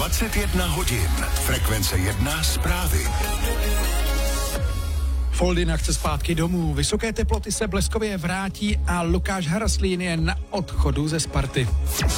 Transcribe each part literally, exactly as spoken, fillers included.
dvacet jedna hodin. Frekvence jedna zprávy. Foldina chce zpátky domů, vysoké teploty se bleskově vrátí a Lukáš Haraslín je na odchodu ze Sparty.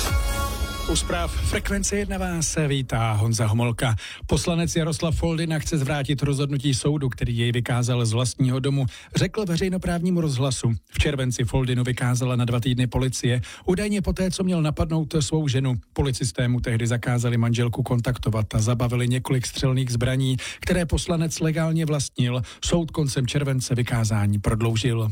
U zpráv Frekvence jedna vás vítá Honza Homolka. Poslanec Jaroslav Foldina chce zvrátit rozhodnutí soudu, který jej vykázal z vlastního domu, řekl veřejnoprávnímu rozhlasu. V červenci Foldinu vykázala na dva týdny policie, údajně poté, co měl napadnout svou ženu. Policisté mu tehdy zakázali manželku kontaktovat a zabavili několik střelných zbraní, které poslanec legálně vlastnil. Soud koncem července vykázání prodloužil.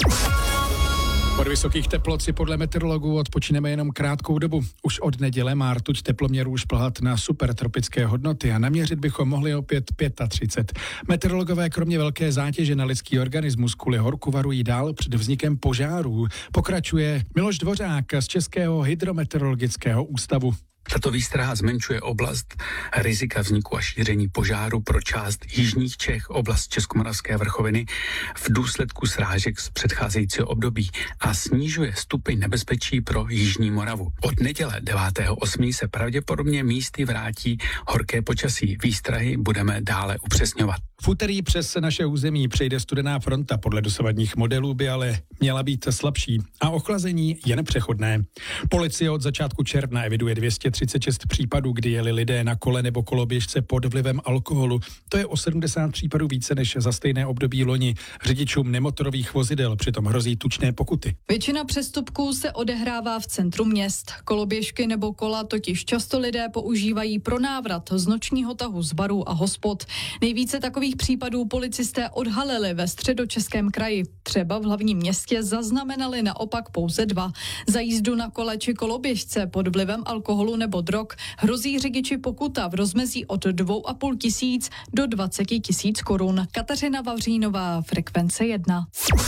Od vysokých teplot si podle meteorologů odpočineme jenom krátkou dobu. Už od neděle má rtuť teploměrů šplhat na supertropické hodnoty a naměřit bychom mohli opět třicet pět. Meteorologové kromě velké zátěže na lidský organismus kvůli horku varují dál před vznikem požárů. Pokračuje Miloš Dvořák z Českého hydrometeorologického ústavu. Tato výstraha zmenšuje oblast rizika vzniku a šíření požáru pro část jižních Čech, oblast Českomoravské vrchoviny v důsledku srážek z předcházejícího období a snižuje stupeň nebezpečí pro jižní Moravu. Od neděle devátého osmého se pravděpodobně místy vrátí horké počasí. Výstrahy budeme dále upřesňovat. V úterý přes naše území přejde studená fronta, podle dosavadních modelů by ale měla být slabší a ochlazení je nepřechodné. Policie od začátku června eviduje dvě stě třicet šest případů, kdy jeli lidé na kole nebo koloběžce pod vlivem alkoholu. To je o sedmdesát případů více než za stejné období loni. Řidičům nemotorových vozidel přitom hrozí tučné pokuty. Většina přestupků se odehrává v centru měst. Koloběžky nebo kola totiž často lidé používají pro návrat z nočního tahu z barů a hospod. Nejvíce takových případů policisté odhalili ve Středočeském kraji. Třeba v hlavním městě zaznamenali naopak pouze dva. Za jízdu na kole či koloběžce pod vlivem alkoholu nebo drog hrozí řidiči pokuta v rozmezí od dvou a půl tisíc do dvacet tisíc korun. Kateřina Vavřínová, Frekvence jedna.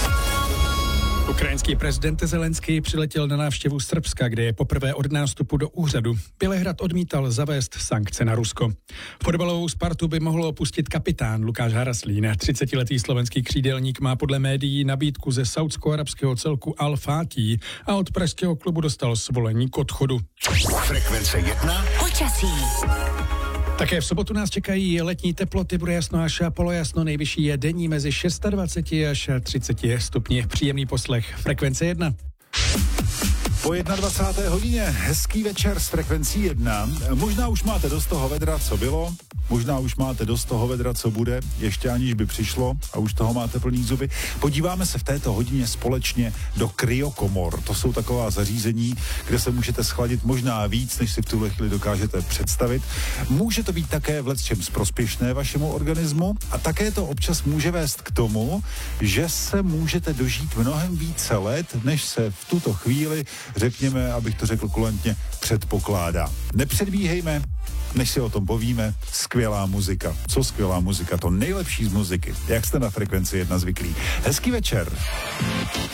Ukrajinský prezident Zelenský přiletěl na návštěvu Srbska, kde je poprvé od nástupu do úřadu. Bělehrad odmítal zavést sankce na Rusko. Fotbalovou Spartu by mohl opustit kapitán Lukáš Haraslín. třicetiletý slovenský křídelník má podle médií nabídku ze saúdsko-arabského celku Al Fatih a od pražského klubu dostal svolení k odchodu. Frekvence jedna. Počasí. Také v sobotu nás čekají letní teploty, bude jasno až polojasno, nejvyšší je denní mezi dvacet šest až třicet stupni. Příjemný poslech Frekvence jedna. Po dvacáté jedné hodině hezký večer s Frekvencí jedna. Možná už máte dost toho vedra, co bylo, možná už máte dost toho vedra, co bude, ještě aniž by přišlo a už toho máte plný zuby. Podíváme se v této hodině společně do kryokomor. To jsou taková zařízení, kde se můžete schladit možná víc, než si v tuhle chvíli dokážete představit. Může to být také v lecčems prospěšné vašemu organismu a také to občas může vést k tomu, že se můžete dožít mnohem více let, než se v tuto chvíli, řekněme, abych to řekl kulantně, předpokládá. Nepředbíhejme, než si o tom povíme. Skvělá muzika. Co skvělá muzika? To nejlepší z muziky. Jak jste na Frekvenci jedna zvyklí. Hezký večer.